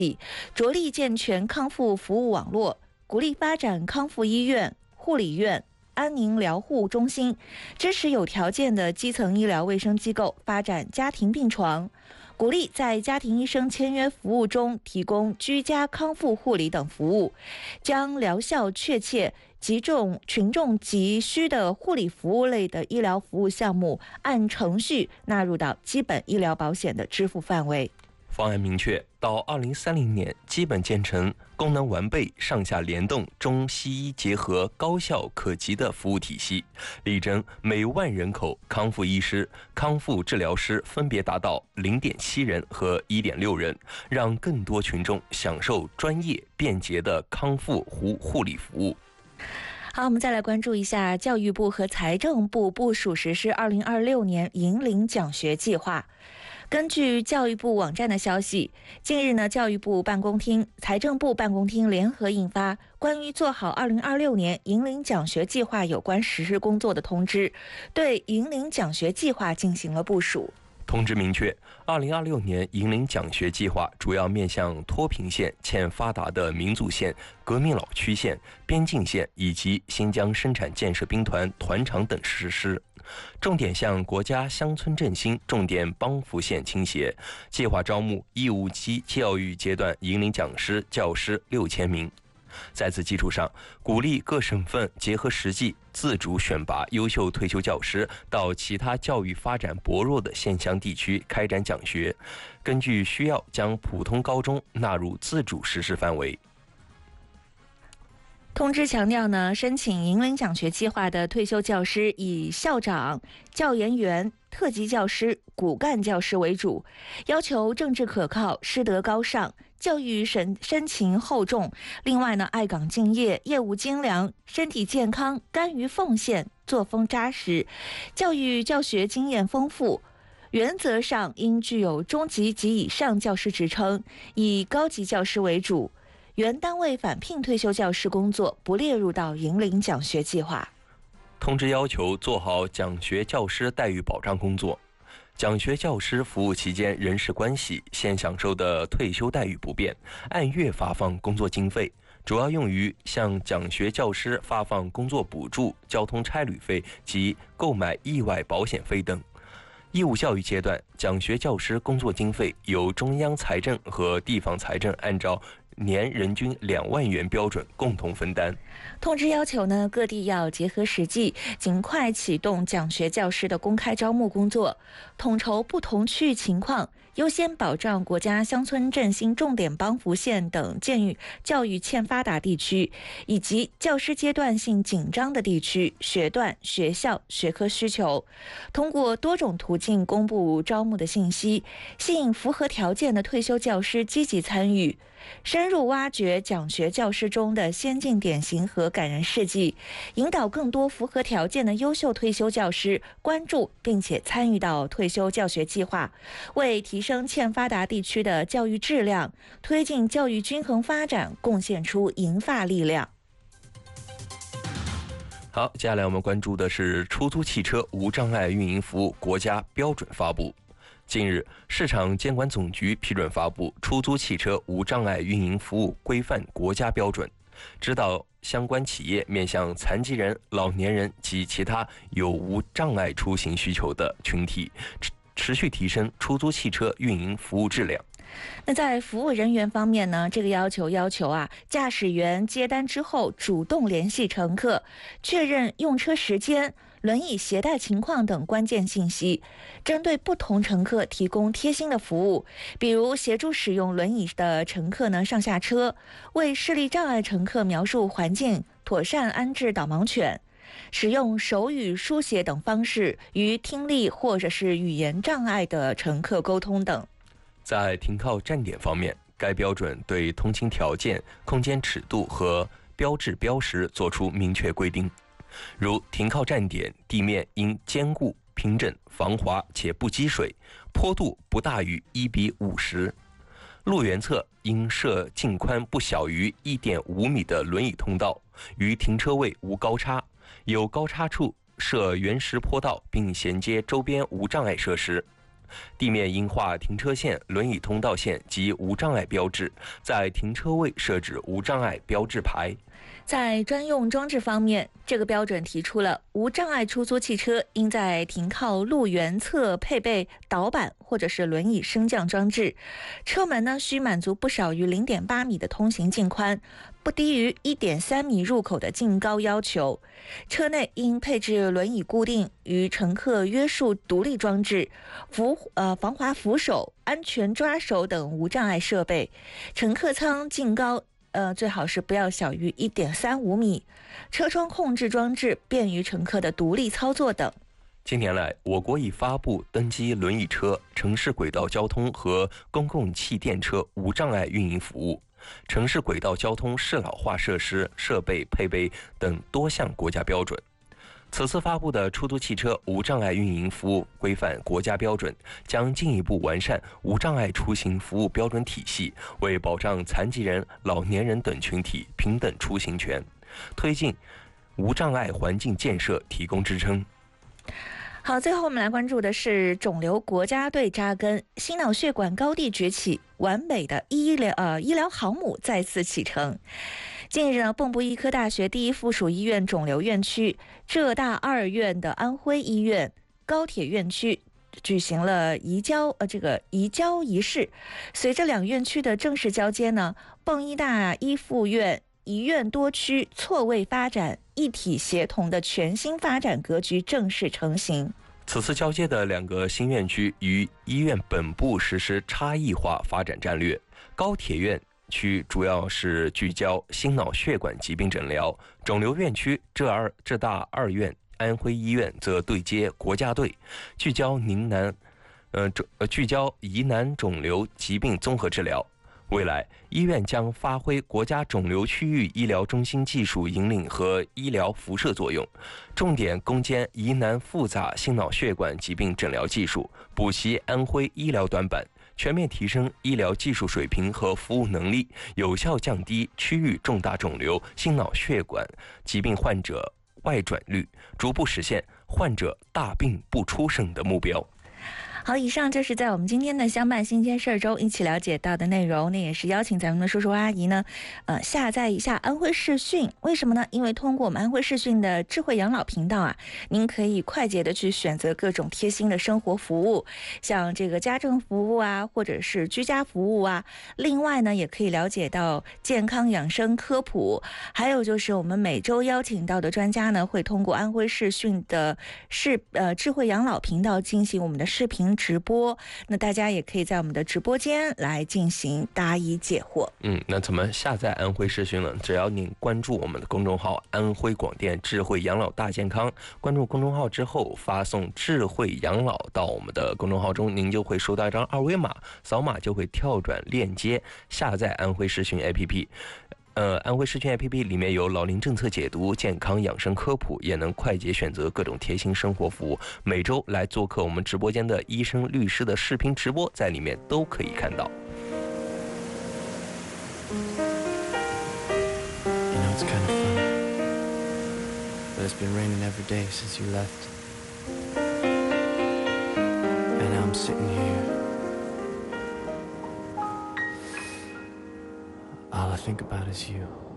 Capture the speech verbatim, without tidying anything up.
着力健全康复服务网络，鼓励发展康复医院、护理院、安宁疗护中心，支持有条件的基层医疗卫生机构发展家庭病床，鼓励在家庭医生签约服务中提供居家康复护理等服务，将疗效确切、集中群众急需的护理服务类的医疗服务项目，按程序纳入到基本医疗保险的支付范围。 方案明确，到二零三零年基本建成功能完备、上下联动、中西医结合、高效可及的服务体系，力争每万人口康复医师、康复治疗师分别达到 零点七 人和 一点六 人，让更多群众享受专业便捷的康复护护理服务。 好，我们再来关注一下教育部和财政部部署实施二零二六年银领奖学计划。根据教育部网站的消息，近日呢，教育部办公厅、财政部办公厅联合印发关于做好二零二六年银领奖学计划有关实施工作的通知，对银领奖学计划进行了部署。 通知明确，二零二六年银领奖学计划主要面向脱贫县、欠发达的民族县、革命老区县、边境县以及新疆生产建设兵团团场等实施，重点向国家乡村振兴重点帮扶县倾斜。计划招募义务级教育阶段银领讲师、教师六千名。在此基础上，鼓励各省份结合实际，自主选拔优秀退休教师到其他教育发展薄弱的县乡地区开展讲学，根据需要将普通高中纳入自主实施范围。 通知强调呢，申请银领奖学计划的退休教师以校长、教研员、特级教师、骨干教师为主，要求政治可靠、师德高尚、教育深深情厚重。另外呢，爱岗敬业、业务精良、身体健康、甘于奉献、作风扎实、教育教学经验丰富。原则上应具有中级及以上教师职称，以高级教师为主。原单位返聘退休教师工作不列入到银领奖学计划。 通知要求做好奖学教师待遇保障工作。奖学教师服务期间人事关系现享受的退休待遇不变，按月发放工作经费，主要用于向奖学教师发放工作补助、交通差旅费及购买意外保险费等。义务教育阶段，奖学教师工作经费由中央财政和地方财政按照年人均两万元标准共同分担。 通知要求呢，各地要结合实际，尽快启动奖学教师的公开招募工作，统筹不同区域情况，优先保障国家乡村振兴重点帮扶县等建育教育欠发达地区以及教师阶段性紧张的地区学段、学校、学科需求，通过多种途径公布招募的信息，吸引符合条件的退休教师积极参与，深入挖掘奖学教师中的先进典型和感人事迹，引导更多符合条件的优秀退休教师关注并且参与到退休教学计划，为提升欠发达地区的教育质量，推进教育均衡发展贡献出银发力量。 好，接下来我们关注的是出租汽车无障碍运营服务国家标准发布。近日，市场监管总局批准发布《出租汽车无障碍运营服务规范国家标准》，指导相关企业面向残疾人、老年人及其他有无障碍出行需求的群体，持续提升出租汽车运营服务质量。 那在服务人员方面呢，这个要求要求啊，驾驶员接单之后主动联系乘客，确认用车时间、轮椅携带情况等关键信息，针对不同乘客提供贴心的服务，比如协助使用轮椅的乘客呢上下车，为视力障碍乘客描述环境，妥善安置导盲犬，使用手语、书写等方式与听力或者是语言障碍的乘客沟通等。 在停靠站点方面，该标准对通勤条件、空间尺度和标志标识作出明确规定，如停靠站点地面应坚固、平整、防滑且不积水，坡度不大于一比五十，路缘侧应设径宽不小于 一点五米的轮椅通道，于停车位无高差，有高差处设原石坡道并衔接周边无障碍设施。 地面应画停车线、轮椅通道线及无障碍标志，在停车位设置无障碍标志牌。 在专用装置方面，这个标准提出了无障碍出租汽车应在停靠路缘侧配备导板或者是轮椅升降装置，车门呢需满足不少于 零点八米的通行径宽，不低于 一点三米入口的净高要求。车内应配置轮椅固定与乘客约束独立装置、扶呃防滑扶手、安全抓手等无障碍设备。乘客舱净高呃，最好是不要小于 一点三五米，车窗控制装置便于乘客的独立操作等。 近年来，我国已发布登机轮椅车、城市轨道交通和公共汽电车无障碍运营服务、城市轨道交通适老化设施设备配备等多项国家标准。此次发布的出租汽车无障碍运营服务规范国家标准，将进一步完善无障碍出行服务标准体系，为保障残疾人、老年人等群体平等出行权，推进无障碍环境建设提供支撑。 好，最后我们来关注的是肿瘤国家队扎根，心脑血管高地崛起，完美的医疗呃医疗航母再次启程。近日呢，蚌埠医科大学第一附属医院肿瘤院区、浙大二院的安徽医院、高铁院区举行了移交呃这个移交仪式。随着两院区的正式交接呢，蚌医大一附院一院多区错位发展、一体协同的全新发展格局正式成型。 此次交接的两个新院区与医院本部实施差异化发展战略。高铁院区主要是聚焦心脑血管疾病诊疗，肿瘤院区浙二浙大二院、安徽医院则对接国家队，聚焦宁南，呃肿呃聚焦疑难肿瘤疾病综合治疗。未来，医院将发挥国家肿瘤区域医疗中心技术引领和医疗辐射作用，重点攻坚疑难复杂心脑血管疾病诊疗技术，补习安徽医疗短板，全面提升医疗技术水平和服务能力，有效降低区域重大肿瘤心脑血管疾病患者外转率，逐步实现患者大病不出省的目标。 好，以上就是在我们今天的相伴新鲜事中一起了解到的内容。那也是邀请咱们的叔叔阿姨呢，呃，下载一下安徽视讯。为什么呢？因为通过我们安徽视讯的智慧养老频道啊，您可以快捷的去选择各种贴心的生活服务，像这个家政服务啊，或者是居家服务啊。另外呢，也可以了解到健康养生科普，还有就是我们每周邀请到的专家呢，会通过安徽视讯的视呃智慧养老频道进行我们的视频直播，那大家也可以在我们的直播间来进行答疑解惑。 嗯，那怎么下载安徽视讯呢？只要您关注我们的公众号安徽广电智慧养老大健康，关注公众号之后发送智慧养老到我们的公众号中，您就会收到一张二维码，扫码就会跳转链接下载安徽视讯 A P P。呃，安徽视讯 A P P 里面有老龄政策解读、健康养生科普，也能快捷选择各种贴心生活服务。每周来做客我们直播间的医生、律师的视频直播，在里面都可以看到。 You know, it's kind of fun, but it's been raining every day since you left, and now I'm sitting here. All I think about is you.